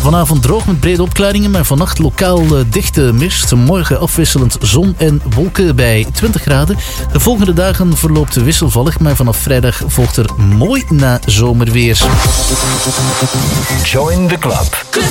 Vanavond droog met brede opklaringen, maar vannacht lokaal dichte mist. Morgen afwisselend zon en wolken bij 20 graden. De volgende dagen verloopt wisselvallig, maar vanaf vrijdag volgt er mooi nazomerweer. Join the club.